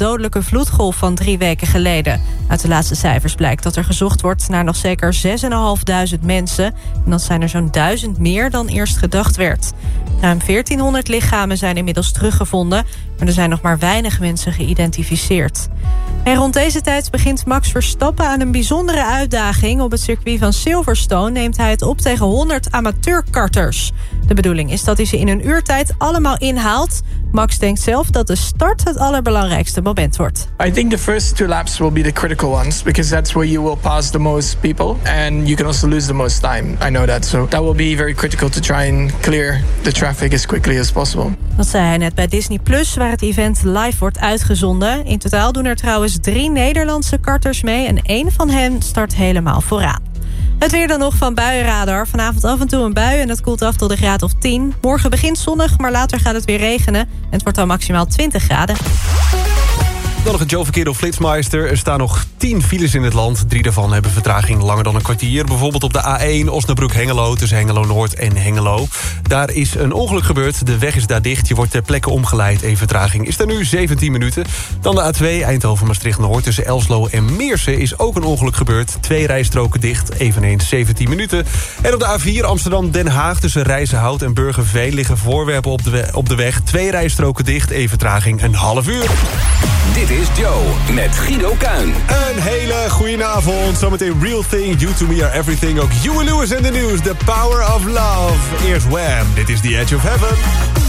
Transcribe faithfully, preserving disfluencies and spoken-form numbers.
dodelijke vloedgolf van drie weken geleden. Uit de laatste cijfers blijkt dat er gezocht wordt naar nog zeker zes duizend vijfhonderd mensen. En dat zijn er zo'n duizend meer dan eerst gedacht werd. Ruim veertienhonderd lichamen zijn inmiddels teruggevonden, maar er zijn nog maar weinig mensen geïdentificeerd. En rond deze tijd begint Max Verstappen aan een bijzondere uitdaging. Op het circuit van Silverstone neemt hij het op tegen honderd amateurkarters. De bedoeling is dat hij ze in een uurtijd allemaal inhaalt. Max denkt zelf dat de start het allerbelangrijkste moment wordt. I think the first two laps will be the critical ones, because that's where you will pass the most people and you can also lose the most time. I know that, so that will be very critical to try and clear the traffic as quickly as possible. Dat zei hij net bij Disney Plus, waar het event live wordt uitgezonden. In totaal doen er trouwens drie Nederlandse karters mee en één van hen start helemaal vooraan. Het weer dan nog van Buienradar. Vanavond af en toe een bui en het koelt af tot een graad of tien. Morgen begint zonnig, maar later gaat het weer regenen. En het wordt dan maximaal twintig graden. Dan nog een Joe-verkeer op Flitsmeister. Er staan nog tien files in het land. Drie daarvan hebben vertraging langer dan een kwartier. Bijvoorbeeld op de A één Osnabrück-Hengelo tussen Hengelo-Noord en Hengelo. Daar is een ongeluk gebeurd. De weg is daar dicht. Je wordt ter plekke omgeleid. En vertraging is er nu zeventien minuten. Dan de A twee Eindhoven-Maastricht-Noord tussen Elslo en Meersen is ook een ongeluk gebeurd. Twee rijstroken dicht, eveneens zeventien minuten. En op de A vier Amsterdam-Den Haag tussen Rijzenhout en Burgerveen liggen voorwerpen op de, we- op de weg. Twee rijstroken dicht, even vertraging een half uur. Dit is Joe met Guido Kuin. Een hele goede avond. Zometeen Real Thing, You To Me Are Everything. Ook Huey Lewis in the News, The Power of Love. Eerst Wham, dit is The Edge of Heaven.